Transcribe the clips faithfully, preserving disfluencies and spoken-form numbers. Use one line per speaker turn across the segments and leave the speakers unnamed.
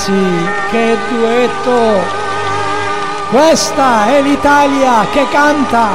ragazzi, che duetto! Questa è l'Italia che canta!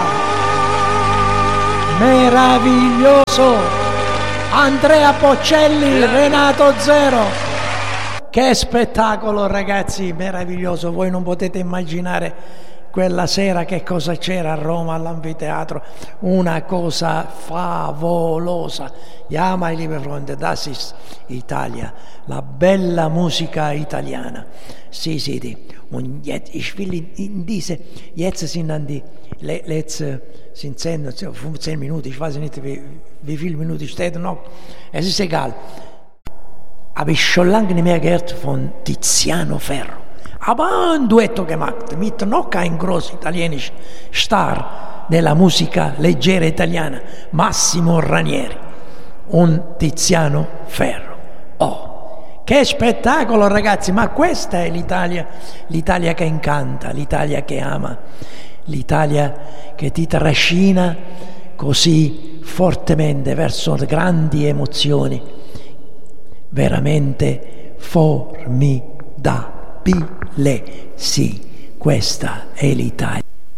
Meraviglioso! Andrea Bocelli, Renato Zero! Che spettacolo ragazzi, meraviglioso! Voi non potete immaginare quella sera che cosa c'era a Roma all'anfiteatro, una cosa favolosa. Ja, meine liebe Freunde, das ist Italia, la bella musica italiana. Sì, sì, sì. Und jetzt, ich will in, in diese, jetzt sind dann die le, letzte, sind zehn, fünfzehn Minuten, ich weiß nicht, wie, wie viele Minuten steht noch, es ist egal. Habe ich schon lange nicht mehr gehört von Tiziano Ferro. Aber ein Duetto gemacht mit noch ein groß italienisch Star della musica leggera italiana, Massimo Ranieri, un Tiziano Ferro. Oh, che spettacolo ragazzi, ma questa è l'Italia, l'Italia che incanta, l'Italia che ama, l'Italia che ti trascina così fortemente verso grandi emozioni, veramente formidabili. Sì, questa è l'Italia.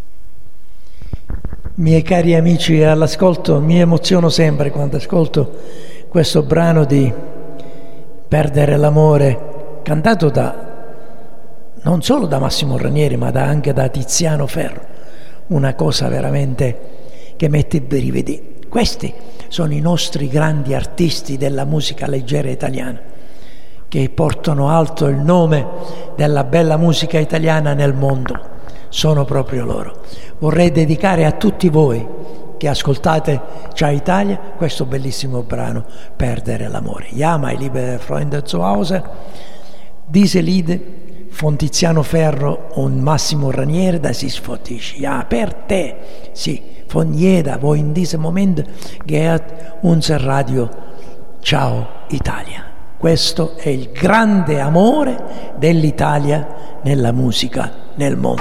Miei cari amici all'ascolto, mi emoziono sempre quando ascolto questo brano di Perdere l'amore, cantato da non solo da Massimo Ranieri ma da, anche da Tiziano Ferro, una cosa veramente che mette i brividi. Questi sono i nostri grandi artisti della musica leggera italiana, che portano alto il nome della bella musica italiana nel mondo. Sono proprio loro. Vorrei dedicare a tutti voi che ascoltate Ciao Italia questo bellissimo brano Perdere l'amore. Ja, meine liebe Freunde zu Hause, diese Lied von Tiziano Ferro und Massimo Ranieri, das ist für dich, ja, per te, sì, von jeder, wo in diesem Moment gehört unser Radio Ciao Italia. Questo è il grande amore dell'Italia nella musica nel mondo.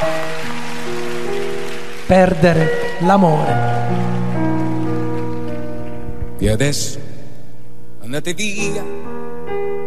Perdere l'amore.
E adesso andate via